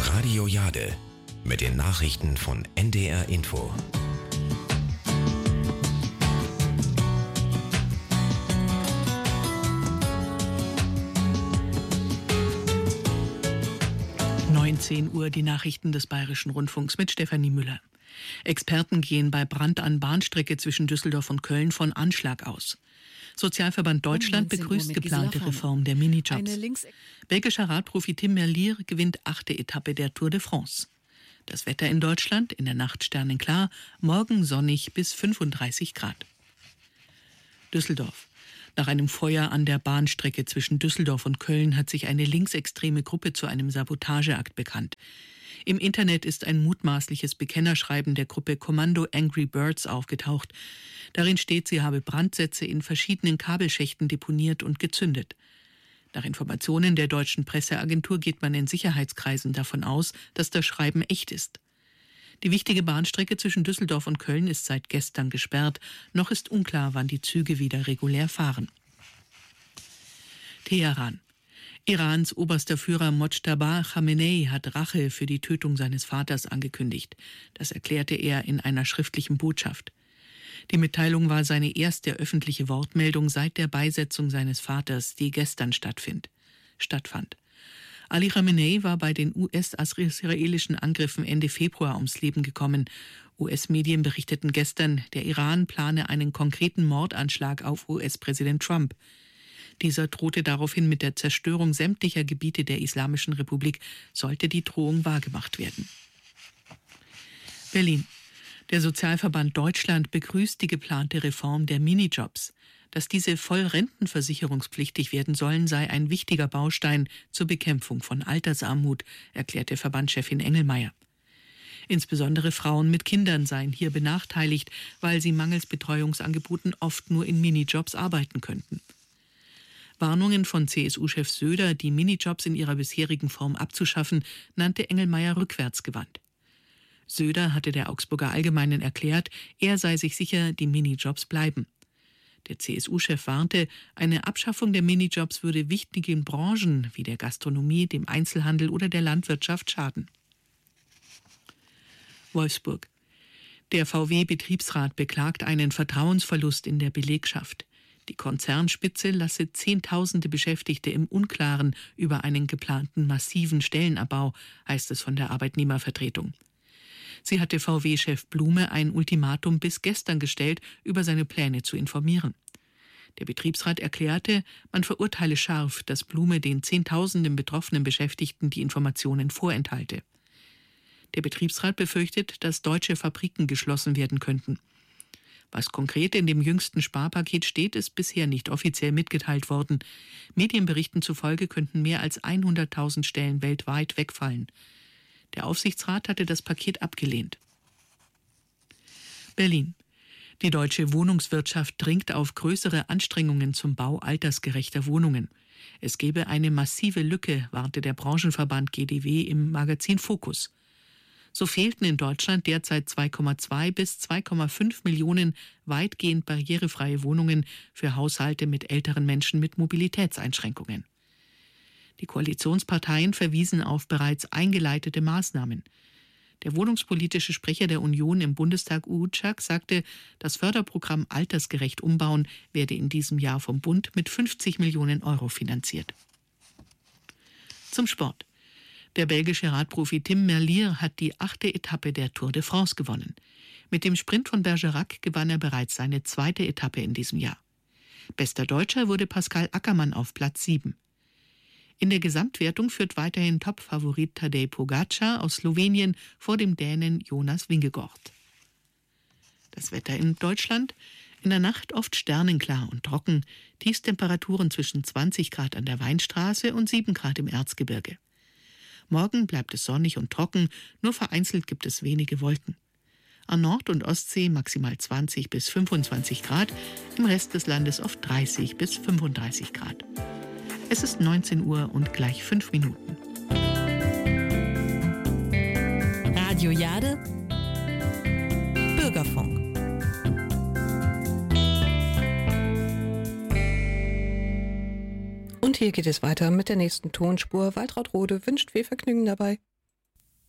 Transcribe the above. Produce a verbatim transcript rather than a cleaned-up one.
Radio Jade mit den Nachrichten von N D R Info. neunzehn Uhr die Nachrichten des Bayerischen Rundfunks mit Stefanie Müller. Experten gehen bei Brand an Bahnstrecke zwischen Düsseldorf und Köln von Anschlag aus. Sozialverband Deutschland begrüßt geplante Reform der Minijobs. Belgischer Radprofi Tim Merlier gewinnt achte Etappe der Tour de France. Das Wetter in Deutschland, in der Nacht sternenklar, morgen sonnig bis fünfunddreißig Grad. Düsseldorf. Nach einem Feuer an der Bahnstrecke zwischen Düsseldorf und Köln hat sich eine linksextreme Gruppe zu einem Sabotageakt bekannt. Im Internet ist ein mutmaßliches Bekennerschreiben der Gruppe Kommando Angry Birds aufgetaucht. Darin steht, sie habe Brandsätze in verschiedenen Kabelschächten deponiert und gezündet. Nach Informationen der deutschen Presseagentur geht man in Sicherheitskreisen davon aus, dass das Schreiben echt ist. Die wichtige Bahnstrecke zwischen Düsseldorf und Köln ist seit gestern gesperrt. Noch ist unklar, wann die Züge wieder regulär fahren. Teheran. Irans oberster Führer Mojtaba Khamenei hat Rache für die Tötung seines Vaters angekündigt. Das erklärte er in einer schriftlichen Botschaft. Die Mitteilung war seine erste öffentliche Wortmeldung seit der Beisetzung seines Vaters, die gestern stattfind, stattfand. Ali Khamenei war bei den U S-israelischen Angriffen Ende Februar ums Leben gekommen. U S-Medien berichteten gestern, der Iran plane einen konkreten Mordanschlag auf U S-Präsident Trump. Dieser drohte daraufhin mit der Zerstörung sämtlicher Gebiete der Islamischen Republik, sollte die Drohung wahrgemacht werden. Berlin. Der Sozialverband Deutschland begrüßt die geplante Reform der Minijobs. Dass diese voll rentenversicherungspflichtig werden sollen, sei ein wichtiger Baustein zur Bekämpfung von Altersarmut, erklärte Verbandschefin Engelmeier. Insbesondere Frauen mit Kindern seien hier benachteiligt, weil sie mangels Betreuungsangeboten oft nur in Minijobs arbeiten könnten. Warnungen von C S U-Chef Söder, die Minijobs in ihrer bisherigen Form abzuschaffen, nannte Engelmeier rückwärtsgewandt. Söder hatte der Augsburger Allgemeinen erklärt, er sei sich sicher, die Minijobs bleiben. Der C S U-Chef warnte, eine Abschaffung der Minijobs würde wichtigen Branchen wie der Gastronomie, dem Einzelhandel oder der Landwirtschaft schaden. Wolfsburg. Der V W-Betriebsrat beklagt einen Vertrauensverlust in der Belegschaft. Die Konzernspitze lasse Zehntausende Beschäftigte im Unklaren über einen geplanten massiven Stellenabbau, heißt es von der Arbeitnehmervertretung. Sie hatte V W-Chef Blume ein Ultimatum bis gestern gestellt, über seine Pläne zu informieren. Der Betriebsrat erklärte, man verurteile scharf, dass Blume den Zehntausenden betroffenen Beschäftigten die Informationen vorenthalte. Der Betriebsrat befürchtet, dass deutsche Fabriken geschlossen werden könnten. Was konkret in dem jüngsten Sparpaket steht, ist bisher nicht offiziell mitgeteilt worden. Medienberichten zufolge könnten mehr als hunderttausend Stellen weltweit wegfallen. Der Aufsichtsrat hatte das Paket abgelehnt. Berlin. Die deutsche Wohnungswirtschaft dringt auf größere Anstrengungen zum Bau altersgerechter Wohnungen. Es gebe eine massive Lücke, warnte der Branchenverband G D W im Magazin Focus. So fehlten in Deutschland derzeit zwei Komma zwei bis zwei Komma fünf Millionen weitgehend barrierefreie Wohnungen für Haushalte mit älteren Menschen mit Mobilitätseinschränkungen. Die Koalitionsparteien verwiesen auf bereits eingeleitete Maßnahmen. Der wohnungspolitische Sprecher der Union im Bundestag, Uğur Çak, sagte, das Förderprogramm Altersgerecht umbauen werde in diesem Jahr vom Bund mit fünfzig Millionen Euro finanziert. Zum Sport. Der belgische Radprofi Tim Merlier hat die achte Etappe der Tour de France gewonnen. Mit dem Sprint von Bergerac gewann er bereits seine zweite Etappe in diesem Jahr. Bester Deutscher wurde Pascal Ackermann auf Platz sieben. In der Gesamtwertung führt weiterhin Top-Favorit Tadej Pogačar aus Slowenien vor dem Dänen Jonas Vingegaard. Das Wetter in Deutschland: in der Nacht oft sternenklar und trocken, Tiefstemperaturen zwischen zwanzig Grad an der Weinstraße und sieben Grad im Erzgebirge. Morgen bleibt es sonnig und trocken, nur vereinzelt gibt es wenige Wolken. An Nord- und Ostsee maximal zwanzig bis fünfundzwanzig Grad, im Rest des Landes oft dreißig bis fünfunddreißig Grad. Es ist neunzehn Uhr und gleich fünf Minuten. Radio Jade, Bürgerfunk. Und hier geht es weiter mit der nächsten Tonspur. Waltraud Rode wünscht viel Vergnügen dabei.